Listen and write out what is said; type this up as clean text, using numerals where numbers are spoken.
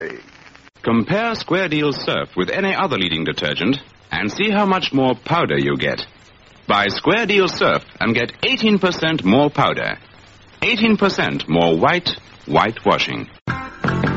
Compare Square Deal Surf with any other leading detergent and see how much more powder you get. Buy Square Deal Surf and get 18% more powder. 18% more whitewashing.